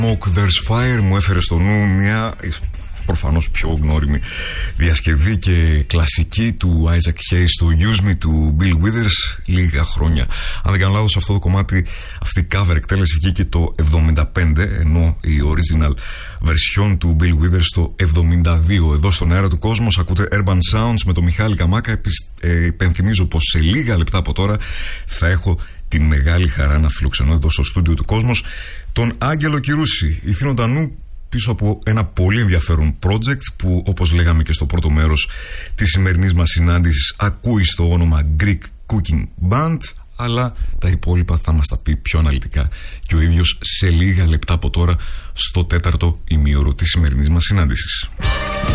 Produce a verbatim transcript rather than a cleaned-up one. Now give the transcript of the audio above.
Smoke There's Fire μου έφερε στο νου μια προφανώς πιο γνώριμη διασκευή και κλασική του Isaac Hayes, το Use Me του Bill Withers, λίγα χρόνια. Αν δεν κάνω λάθος, αυτό το κομμάτι, αυτή η cover εκτέλεση βγήκε το εβδομήντα πέντε, ενώ η original version του Bill Withers το εβδομήντα δύο. Εδώ στον αέρα του Κόσμος ακούτε Urban Sounds με τον Μιχάλη Καμάκα. Επισ... ε, υπενθυμίζω πως σε λίγα λεπτά από τώρα θα έχω την μεγάλη χαρά να φιλοξενώ εδώ στο στούντιο του Κόσμος τον Άγγελο Κυρούση, ηθήνοντα νου πίσω από ένα πολύ ενδιαφέρον project που, όπως λέγαμε και στο πρώτο μέρος της σημερινής μας συνάντησης, ακούει στο όνομα Greek Cooking Band, αλλά τα υπόλοιπα θα μας τα πει πιο αναλυτικά και ο ίδιος σε λίγα λεπτά από τώρα στο τέταρτο ημίωρο της σημερινής μας συνάντησης.